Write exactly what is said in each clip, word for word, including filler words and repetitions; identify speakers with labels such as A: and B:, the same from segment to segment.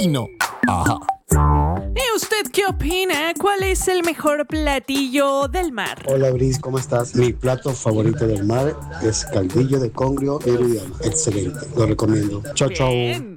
A: no. Ajá.
B: ¿Y usted qué opina? ¿Cuál es el mejor platillo del mar?
C: Hola, Bris, ¿cómo estás? Mi plato favorito del mar es caldillo de congrio peruviano. Excelente, lo recomiendo. Chao, chao.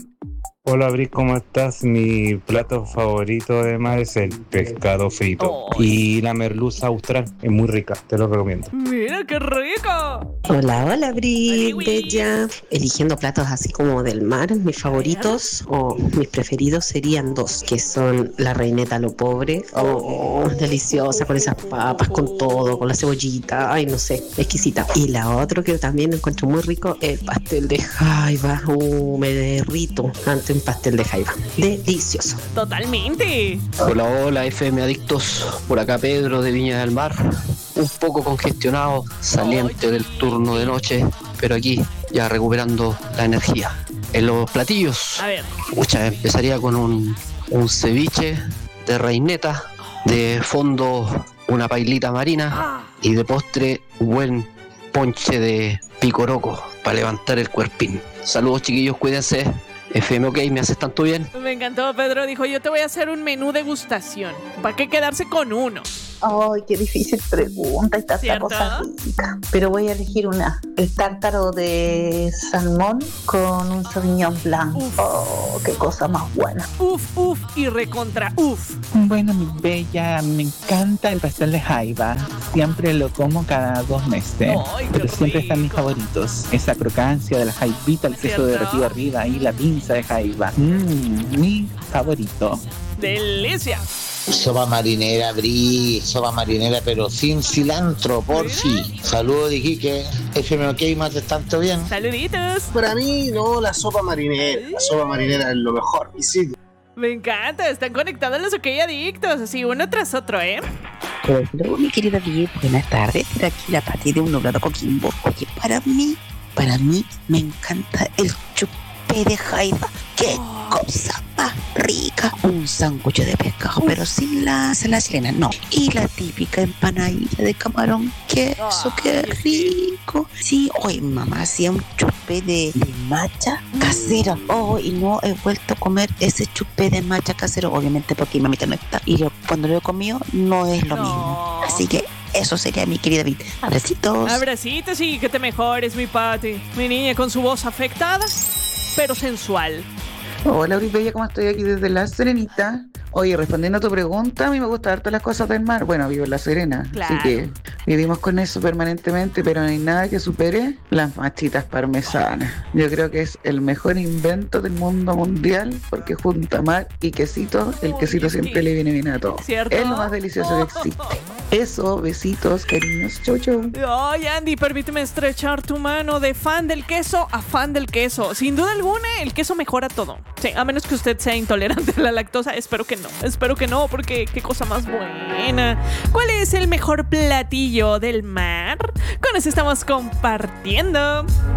D: Hola, Bri, ¿cómo estás? Mi plato favorito de mar es el pescado frito.
B: Oh.
D: Y la merluza austral, es muy rica, te lo recomiendo.
B: ¡Mira qué rico!
E: Hola, hola, Bri,
B: Hola,
E: bella. Eligiendo platos así como del mar, mis favoritos o mis preferidos serían dos, que son la reineta a lo pobre, oh, deliciosa, con esas papas, con todo, con la cebollita, ay, no sé, exquisita. Y la otra que también encuentro muy rico, el pastel de jaiba, uh, me derrito ante un pastel de jaiba, delicioso.
B: Totalmente.
F: Hola, hola, F M Adictos, por acá Pedro de Viña del Mar, un poco congestionado, saliente del turno de noche, pero aquí ya recuperando la energía. En los platillos,
B: A ver.
F: pucha, empezaría con un, un ceviche de reineta, de fondo una pailita marina y de postre un buen ponche de picoroco para levantar el cuerpín. Saludos, chiquillos, cuídense. F M OK, ¿me haces tanto bien?
B: Me encantó, Pedro. Dijo, yo te voy a hacer un menú degustación. ¿Para qué quedarse con uno?
G: Ay, qué difícil pregunta, está esta
B: ¿Cierto?
G: cosa rica. Pero voy a elegir una. El tártaro de salmón con un sauvignon blanc.
B: Uf.
G: Oh, qué cosa más buena.
B: Uf, uf y recontra uf.
H: Bueno, mi bella, me encanta el pastel de jaiba. Siempre lo como cada dos meses.
B: Ay, qué
H: pero siempre están mis
B: rico.
H: favoritos. Esa crocancia de la jaibita, el queso
B: ¿Cierto?
H: derretido arriba y la pinza de jaiba. Mmm, mi favorito.
B: Delicia.
I: Sopa marinera, Bri, sopa marinera, pero sin cilantro, por si. Saludos de Iquique, F M OK, más tanto bien.
B: Saluditos.
J: Para mí, no, la sopa marinera. La sopa marinera es lo mejor. Y sí,
B: Me encanta. Están conectados los OK adictos. Así uno tras otro, ¿eh?
K: Hello, mi querida Bri, buenas tardes. Por aquí la Pati de un nublado Coquimbo. Oye, para mí, para mí me encanta el chupé de jaiba. ¡Qué cosa más rica! Un sándwich de pescado, pero sin la, sin la sirena, no. Y la típica empanadilla de camarón, queso, qué rico. Sí, hoy mamá hacía un chupé de, de matcha casero. Oh, y no he vuelto a comer ese chupé de matcha casero, obviamente porque mi mamita no está. Y yo, cuando lo he comido, no es lo
B: No.
K: mismo. Así que eso sería mi querida David. Abracitos.
B: Abracitos y que te mejores, mi Pati. Mi niña con su voz afectada, pero sensual.
L: Hola, Bella, ¿cómo estoy aquí desde La Serenita? Oye, respondiendo a tu pregunta, a mí me gustan harto las cosas del mar. Bueno, vivo en La Serena,
B: Claro.
L: así que vivimos con eso permanentemente, pero no hay nada que supere las machitas parmesanas. Yo creo que es el mejor invento del mundo mundial, porque junta mar y quesito, el quesito siempre le viene bien a todo.
B: ¿Cierto?
L: Es lo más delicioso que existe. Eso, besitos, cariños, chau chau.
B: Ay, Andy, permíteme estrechar tu mano de fan del queso a fan del queso. Sin duda alguna, el queso mejora todo. Sí, a menos que usted sea intolerante a la lactosa, espero que no. Espero que no, porque qué cosa más buena. ¿Cuál es el mejor platillo del mar? Con eso estamos compartiendo.